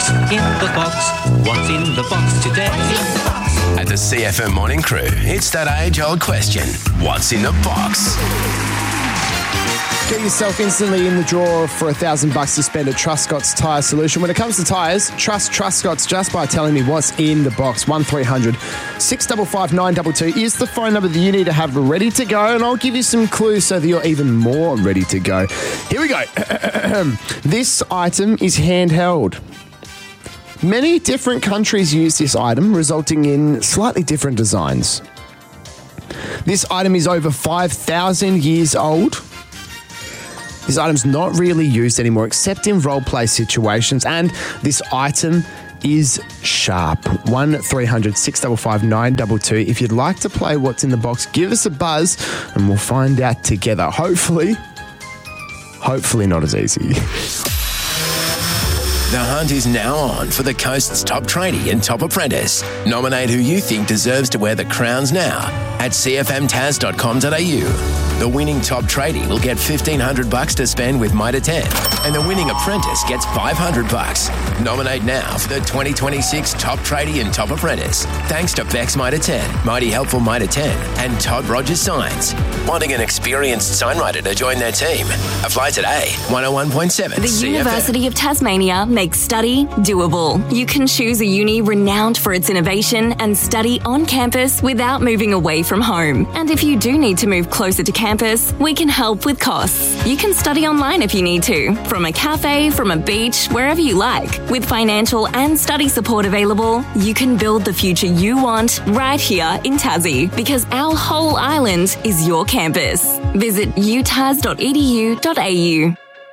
in the box? What's in the box today? At the CFM Morning Crew, it's that age-old question. What's in the box? Get yourself instantly in the draw for $1,000 to spend at Truscott's Tyre Solution. When it comes to tyres, trust Truscott's just by telling me what's in the box. 1300 655 922 is the phone number that you need to have ready to go, and I'll give you some clues so that you're even more ready to go. Here we go. This item is handheld. Many different countries use this item, resulting in slightly different designs. This item is over 5,000 years old. This item's not really used anymore except in role-play situations, and this item is sharp. 1300 655 922. If you'd like to play What's in the Box, give us a buzz and we'll find out together. Hopefully not as easy. The hunt is now on for the coast's top tradie and top apprentice. Nominate who you think deserves to wear the crowns now at cfmtaz.com.au. The winning top tradie will get $1,500 to spend with Mitre 10, and the winning apprentice gets $500. Nominate now for the 2026 top tradie and top apprentice. Thanks to Beck's Mitre 10, Mighty Helpful Mitre 10, and Todd Rogers Signs. Wanting an experienced signwriter to join their team? Apply today. 101.7 The CFM. University of Tasmania makes study doable. You can choose a uni renowned for its innovation and study on campus without moving away from home. And if you do need to move closer to campus, we can help with costs. You can study online if you need to, from a cafe, from a beach, wherever you like. With financial and study support available, you can build the future you want right here in Tassie, because our whole island is your campus. Visit utas.edu.au.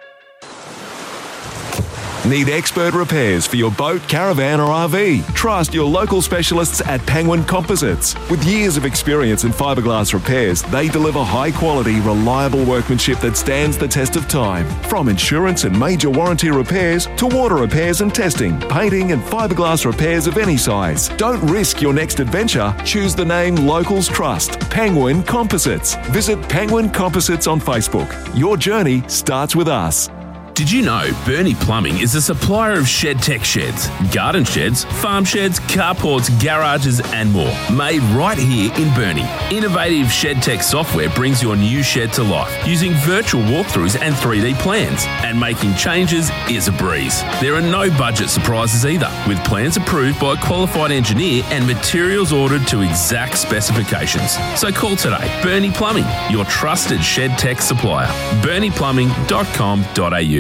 Need expert repairs for your boat, caravan or RV? Trust your local specialists at Penguin Composites. With years of experience in fiberglass repairs, they deliver high quality, reliable workmanship that stands the test of time. From insurance and major warranty repairs to water repairs and testing, painting and fiberglass repairs of any size. Don't risk your next adventure. Choose the name locals trust. Penguin Composites. Visit Penguin Composites on Facebook. Your journey starts with us. Did you know Bernie Plumbing is a supplier of shed tech sheds, garden sheds, farm sheds, carports, garages and more, made right here in Bernie. Innovative shed tech software brings your new shed to life using virtual walkthroughs and 3D plans, and making changes is a breeze. There are no budget surprises either, with plans approved by a qualified engineer and materials ordered to exact specifications. So call today. Bernie Plumbing, your trusted shed tech supplier. bernieplumbing.com.au.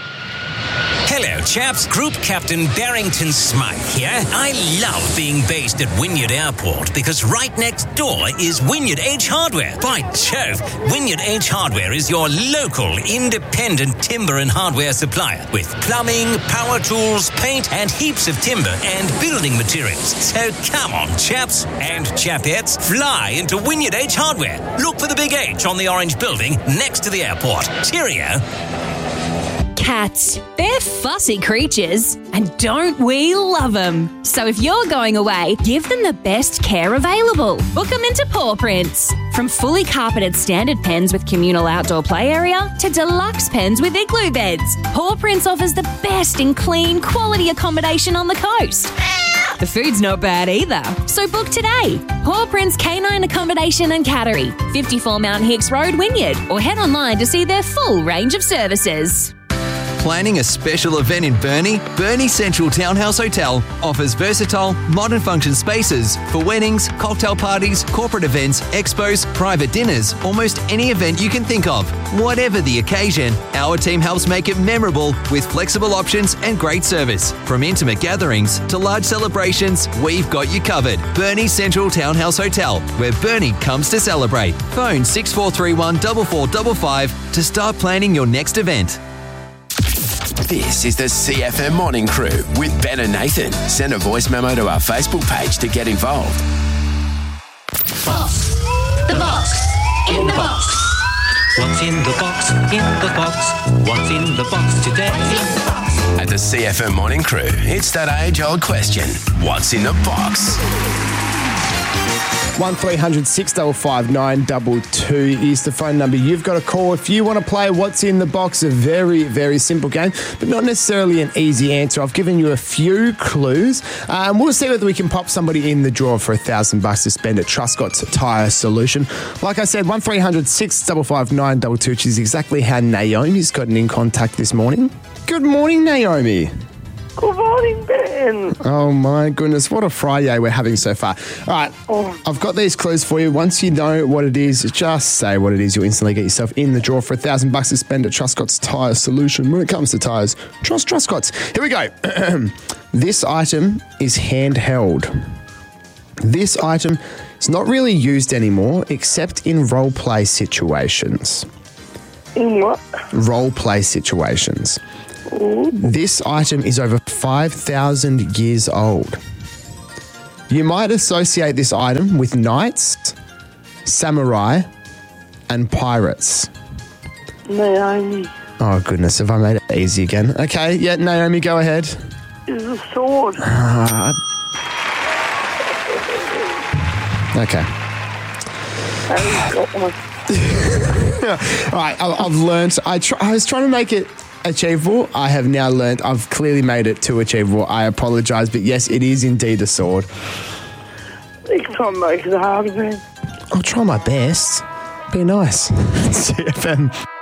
Hello, chaps. Group Captain Barrington Smythe here. I love being based at Wynyard Airport because right next door is Wynyard H Hardware. By Jove, Wynyard H Hardware is your local independent timber and hardware supplier with plumbing, power tools, paint, and heaps of timber and building materials. So come on, chaps and chapettes, fly into Wynyard H Hardware. Look for the big H on the orange building next to the airport. Cheerio. Cats. They're fussy creatures, and don't we love them? So if you're going away, give them the best care available. Book them into Paw Prints. From fully carpeted standard pens with communal outdoor play area to deluxe pens with igloo beds, Paw Prints offers the best in clean, quality accommodation on the coast. The food's not bad either, so book today. Paw Prints Canine Accommodation and Cattery, 54 Mount Hicks Road, Wynyard, or head online to see their full range of services. Planning a special event in Burnie? Burnie Central Townhouse Hotel offers versatile, modern function spaces for weddings, cocktail parties, corporate events, expos, private dinners, almost any event you can think of. Whatever the occasion, our team helps make it memorable with flexible options and great service. From intimate gatherings to large celebrations, we've got you covered. Burnie Central Townhouse Hotel, where Burnie comes to celebrate. Phone 6431 4455 to start planning your next event. This is the CFM Morning Crew with Ben and Nathan. Send a voice memo to our Facebook page to get involved. Box. The box. In the box. What's in the box? In the box. What's in the box today? At the CFM Morning Crew, it's that age-old question. What's in the box? 1300 655 922 is the phone number you've got to call if you want to play What's in the Box. A very, very simple game, but not necessarily an easy answer. I've given you a few clues. We'll see whether we can pop somebody in the draw for $1,000 to spend at Truscott's Tyre Solution. Like I said, 1300 655 922, which is exactly how Naomi's gotten in contact this morning. Good morning, Naomi. Good morning, Ben. Oh, my goodness. What a Friday we're having so far. All right. I've got these clues for you. Once you know what it is, just say what it is. You'll instantly get yourself in the draw for $1,000 to spend at Truscott's Tyre Solution. When it comes to tyres, trust Truscott's. Here we go. This item is handheld. This item is not really used anymore except in role-play situations. In what? Role-play situations. This item is over 5,000 years old. You might associate this item with knights, samurai, and pirates. Naomi. Oh, goodness, have I made it easy again? Okay, yeah, Naomi, go ahead. It's a sword. Okay. I got one. All right, I've learned. I was trying to make it achievable. I have now learned. I've clearly made it too achievable. I apologise, but yes, it is indeed a sword. Next time make it harder, man. I'll try my best. Be nice. CFM.